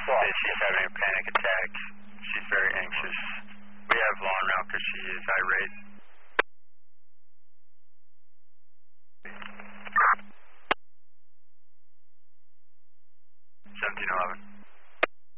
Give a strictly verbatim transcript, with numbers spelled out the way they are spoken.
said she's having a panic attack. She's very anxious. We have Lauren around because she is irate.